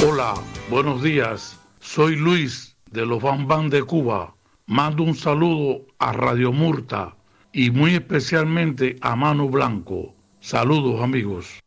Hola, buenos días. Soy Luis de los Bambán de Cuba. Mando un saludo a Radio Murta y muy especialmente a Mano Blanco. Saludos, amigos.